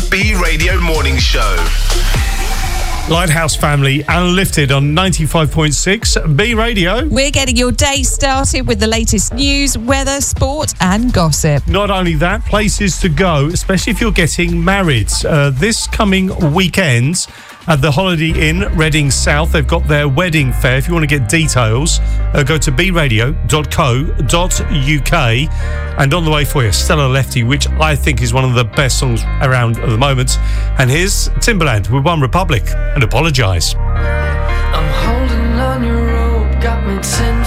B Radio Morning Show. Lighthouse Family and Lifted on 95.6 B Radio. We're getting your day started with the latest news, weather, sport and gossip. Not only that, places to go, especially if you're getting married. This coming weekend at the Holiday Inn, Reading South, they've got their wedding fair. If you want to get details, go to bradio.co.uk. And on the way for you, Stella Lefty, which I think is one of the best songs around at the moment. And here's Timbaland with One Republic and Apologise. I'm holding on your rope, got me 10